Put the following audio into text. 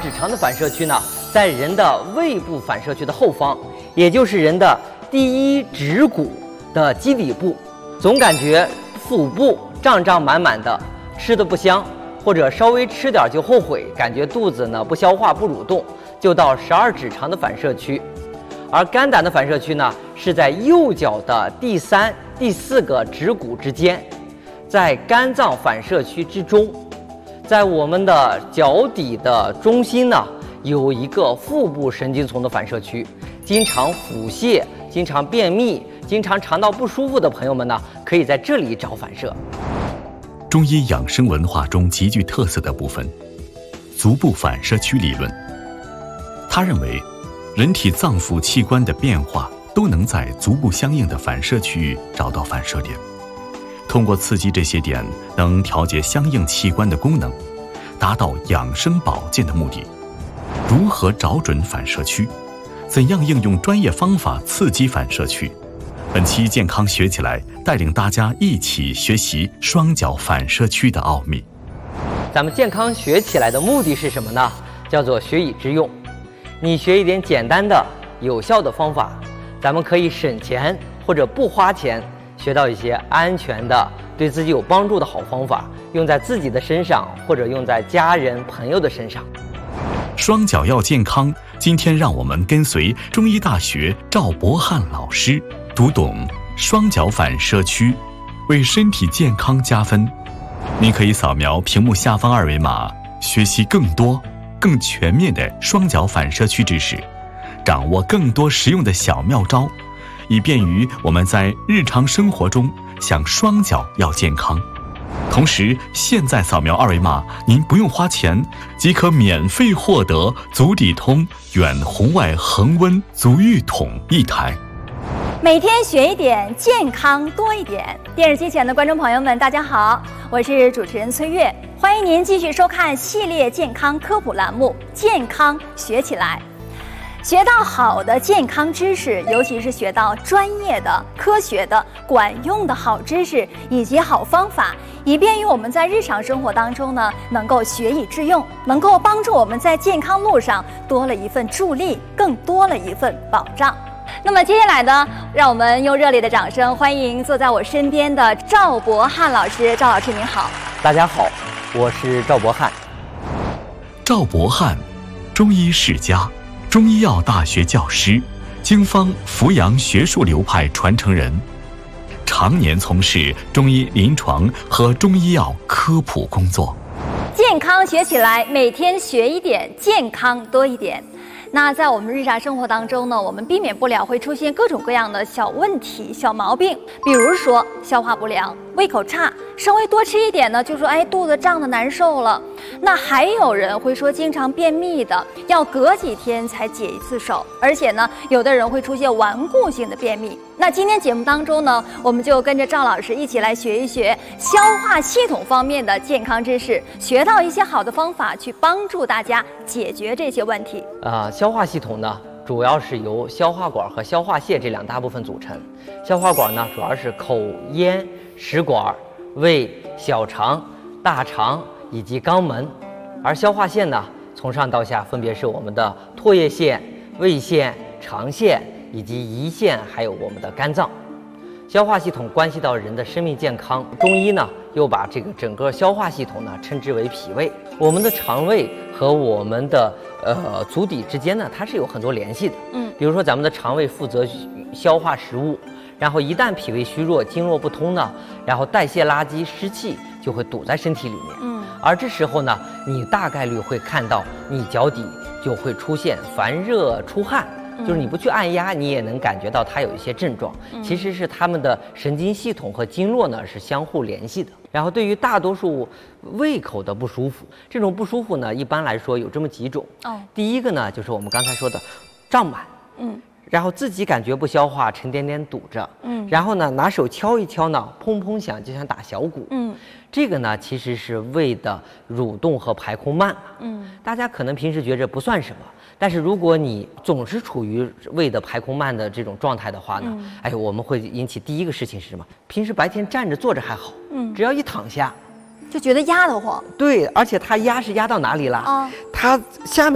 指肠的反射区呢，在人的胃部反射区的后方，也就是人的第一指骨的基底部。总感觉腹部胀胀满满的，吃的不香，或者稍微吃点就后悔，感觉肚子呢不消化不蠕动，就到12指肠的反射区。而肝胆的反射区呢，是在右脚的第3、第4个指骨之间，在肝脏反射区之中。在我们的脚底的中心呢，有一个腹部神经丛的反射区。经常腹泻、经常便秘、经常肠道不舒服的朋友们呢，可以在这里找反射。 中医养生文化中极具特色的部分——足部反射区理论。他认为，人体脏腑器官的变化都能在足部相应的反射区域找到反射点。通过刺激这些点，能调节相应器官的功能，达到养生保健的目的。如何找准反射区？怎样应用专业方法刺激反射区？本期健康学起来，带领大家一起学习双脚反射区的奥秘。 咱们健康学起来的目的是什么呢？叫做学以致用。你学一点简单的、有效的方法，咱们可以省钱或者不花钱，学到一些安全的、对自己有帮助的好方法，用在自己的身上，或者用在家人朋友的身上。 双脚要健康，今天让我们跟随中医大学赵博翰老师，读懂双脚反射区，为身体健康加分。您可以扫描屏幕下方2维码，学习更多、更全面的双脚反射区知识，掌握更多实用的小妙招，以便于我们在日常生活中想双脚要健康。同时，现在扫描2维码，您不用花钱，即可免费获得足底通远红外恒温足浴桶1台。 每天学一点，健康多一点。电视机前的观众朋友们，大家好，我是主持人崔月，欢迎您继续收看系列健康科普栏目《健康学起来》。学到好的健康知识，尤其是学到专业的、科学的、管用的好知识以及好方法，以便于我们在日常生活当中呢，能够学以致用，能够帮助我们在健康路上多了一份助力，更多了一份保障。那么接下来呢，让我们用热烈的掌声欢迎坐在我身边的赵博翰老师。赵老师您好。 大家好，我是赵博翰。 赵博翰，中医世家，中医药大学教师，经方扶阳学术流派传承人，常年从事中医临床和中医药科普工作。 健康学起来，每天学一点，健康多一点。那在我们日常生活当中呢，我们避免不了会出现各种各样的小问题、小毛病，比如说消化不良、胃口差，稍微多吃一点呢，就说肚子胀得难受了。那还有人会说经常便秘的，要隔几天才解一次手，而且呢，有的人会出现顽固性的便秘。那今天节目当中呢，我们就跟着赵老师一起来学一学消化系统方面的健康知识，学到一些好的方法，去帮助大家解决这些问题。 消化系统呢，主要是由消化管和消化腺这2大部分组成。消化管呢，主要是口、咽、食管、胃、小肠、大肠以及肛门，而消化腺呢，从上到下分别是我们的唾液腺、胃腺、肠腺以及胰腺，还有我们的肝脏。消化系统关系到人的生命健康，中医呢又把这个整个消化系统呢称之为脾胃。我们的肠胃和我们的足底之间呢，它是有很多联系的。比如说咱们的肠胃负责消化食物，然后一旦脾胃虚弱、经络不通呢，然后代谢垃圾、湿气就会堵在身体里面。而这时候呢，你大概率会看到你脚底就会出现烦热出汗。就是你不去按压，你也能感觉到它有一些症状，其实是它们的神经系统和经络呢是相互联系的。然后对于大多数胃口的不舒服，这种不舒服呢，一般来说有这么几种。第一个呢，就是我们刚才说的胀满，然后自己感觉不消化，沉甸甸堵着，然后呢拿手敲一敲呢，砰砰响，就像打小鼓，这个呢其实是胃的蠕动和排空慢了，大家可能平时觉着不算什么。但是如果你总是处于胃的排空慢的这种状态的话呢，我们会引起第一个事情是什么？平时白天站着坐着还好，只要一躺下， 就觉得压得慌。 对，而且它压是压到哪里了？它下面